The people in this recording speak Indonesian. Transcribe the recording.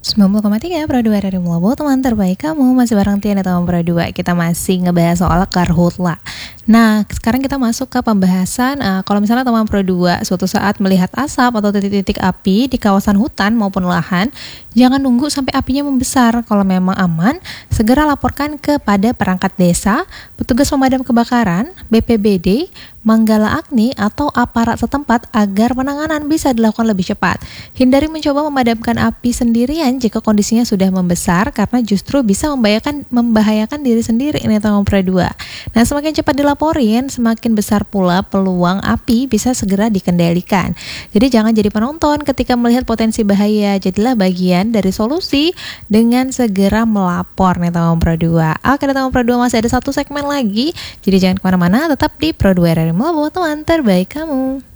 90,3 Pro 2 dari Mulabo, teman terbaik kamu. Masih bareng Tiana teman Pro 2. Kita masih ngebahas soal karhutla. Nah, sekarang kita masuk ke pembahasan kalau misalnya teman Pro 2 suatu saat melihat asap atau titik-titik api di kawasan hutan maupun lahan, jangan nunggu sampai apinya membesar. Kalau memang aman, segera laporkan kepada perangkat desa, petugas pemadam kebakaran, BPBD, Manggala Agni atau aparat setempat agar penanganan bisa dilakukan lebih cepat. Hindari mencoba memadamkan api sendirian jika kondisinya sudah membesar karena justru bisa membahayakan diri sendiri ini teman Pro 2. Nah, semakin cepat dilaporin, semakin besar pula peluang api bisa segera dikendalikan. Jadi jangan jadi penonton ketika melihat potensi bahaya, jadilah bagian dari solusi dengan segera melapor nih teman Pro 2. Oke teman Pro 2, masih ada satu segmen lagi, jadi jangan kemana-mana, tetap di Pro 2 dari Mulabo, teman terbaik kamu.